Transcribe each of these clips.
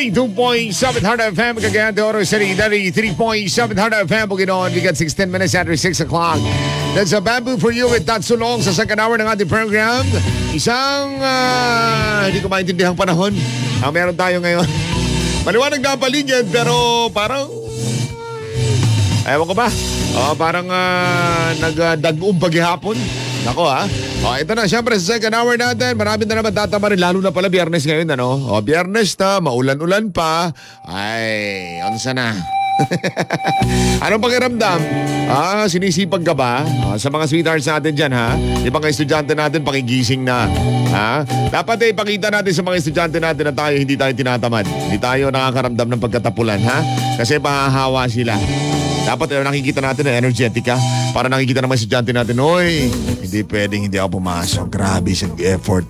92.7 Heart FM, Cagayan de Oro City, 93.7 Heart FM, Bukidnon. We got 16 minutes after 6 o'clock. That's a Bamboo for You with Tatsulong sa second hour ng ating program. Isang, hindi ko maintindihan panahon ang meron tayo ngayon. Maliwanag na ang paligid, pero parang, ewan ko ba, parang nagdag-uong paghihapon. Nako ito na, syempre sa second hour natin, marami na naman tatama rin, lalo na pala biyernes ngayon, ano? Biyernes na, maulan-ulan pa. Ay, onsa na. Anong pakiramdam? Sinisipag ka ba? Sa mga sweethearts natin dyan, ha? Di ba nga estudyante natin, pakigising na. Dapat ipakita natin sa mga estudyante natin na tayo, hindi tayo tinatamad. Hindi tayo nakakaramdam ng pagkatapulan, ha? Kasi mahahawa sila. Dapat nakikita natin na energetic ka para nakikita naman sa estudyante natin, oy, hindi pwedeng hindi ako pumasok. Grabe siyang effort,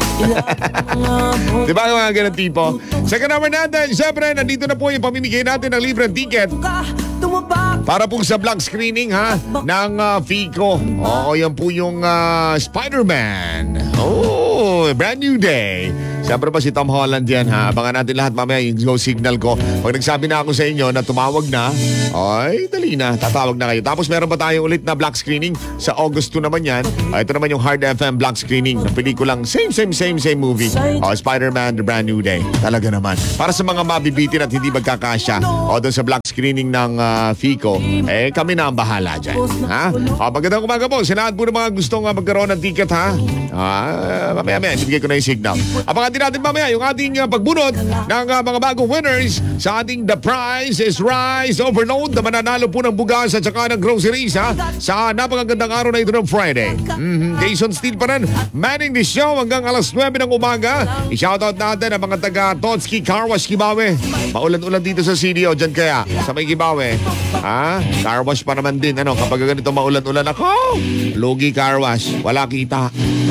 Di ba mga ganang tipo? Second hour natin, siyempre, nandito na po yung pamimigay natin ng libreng ticket para po sa vlog screening, ng FICO. Yan po yung Spider-Man. Brand new day. Siyempre pa si Tom Holland yan, Abangan natin lahat mamaya yung go signal ko. Pag nagsabi na ako sa inyo na tumawag na, ay, dali na, tatawag na kayo. Tapos meron pa tayong ulit na black screening sa August 2 naman yan. Ito naman yung Hard FM black screening ng pelikulang same movie. Spider-Man, The Brand New Day. Talaga naman. Para sa mga mabibitin at hindi magkakasya doon sa black screening ng FICO, kami na ang bahala dyan. Magandang umaga po. Sa lahat po ng mga gustong magkaroon ng ticket, mamaya, ibigay ko na yung signal. Abangan din natin mamaya yung ating pagbunot ng mga bagong winners sa ating The Price is Rise Overload na mananalo po ng bugas at saka ng groceries, sa napakagandang araw na ito ng Friday. Jason Steele pa rin, manning the show hanggang alas 9 ng umaga. I-shoutout natin ang mga taga Totski Car Wash Kibawe. Maulan-ulan dito sa CDO, dyan kaya sa may Kibawe. Car wash pa naman din. Kapag ganito maulan-ulan ako, lugi car wash. Wala kita.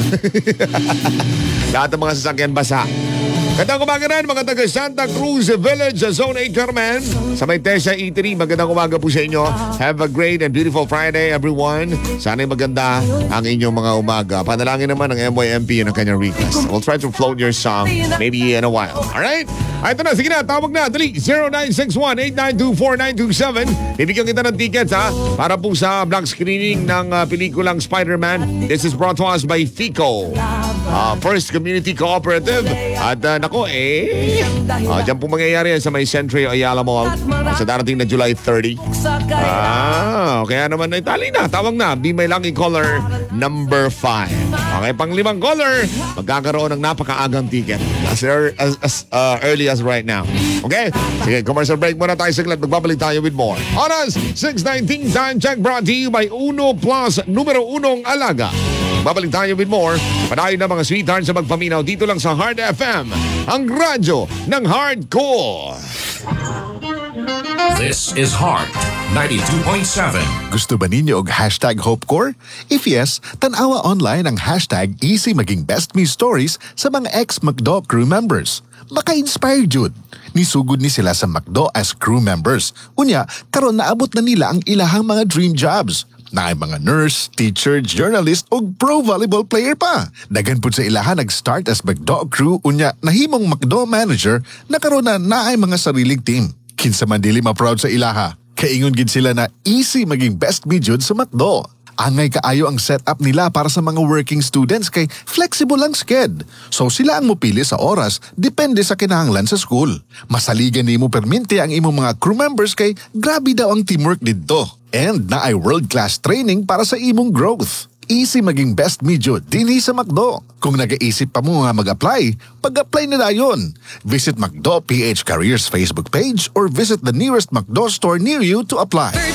Lahat ng mga sasakyan basa. Magandang umaga rin, mga taga Santa Cruz Village, Zone 8 Carmen. Sa may Tesha Eatery, magandang umaga po sa inyo. Have a great and beautiful Friday, everyone. Sana'y maganda ang inyong mga umaga. Panalangin naman ng MYMP yun ang kanyang request. We'll try to float your song maybe in a while. Alright? Ito na, sige na, tawag na. Dali, 0961-892-4927. Bibigyan kita ng tickets, para po sa black screening ng pelikulang Spider-Man. This is brought to us by FICO, First Community Cooperative. At dyan po mangyayari sa may Century Ayala Mall sa darating na July 30. Kaya naman tali na, tawag na. Be my lucky caller number 5. Okay, pang 5 caller, magkakaroon ng napakaagang ticket as early as right now. Okay? Sige, commercial break muna tayo saglit. Magbabalik tayo with more. Oras, 6:19, time check brought to you by Uno Plus, numero 1 alaga. Babalik tayo with more. Panayon ng mga sweethearts sa magpaminaw dito lang sa Hard FM, ang radyo ng hardcore. This is Heart 92.7. Gusto ba ninyo og hashtag HopeCore? If yes, tanawa online ang hashtag easy maging best me stories sa mga ex-McDo crew members. Maka-inspire jud. Nisugod ni sila sa McDo as crew members. Unya, karon naabot na nila ang ilahang mga dream jobs. Na ay mga nurse, teacher, journalist o pro volleyball player pa. Dagan pud sa ilaha nag-start as McDo crew unya nahimong McDo manager na karon na ay mga sariling team. Kinsa man dili ma-proud sa ilaha. Kaingon gid sila na easy maging best me jud sa McDo. Angay kaayo ang setup nila para sa mga working students kay flexible ang sked. So sila ang mupili sa oras depende sa kinahanglan sa school. Masaligan nimo permente ang imong mga crew members kay grabe daw ang teamwork didto. And na ay world-class training para sa imong growth. Easy maging best me jud dinhi sa McDo. Kung nag-iisip pa mo nga mag-apply, pag-apply na dayon. Visit McDo PH Careers Facebook page or visit the nearest McDo store near you to apply.